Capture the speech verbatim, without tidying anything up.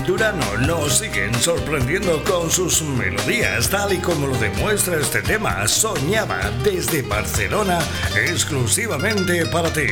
Durano nos siguen sorprendiendo con sus melodías, tal y como lo demuestra este tema, Soñaba, desde Barcelona, exclusivamente para ti.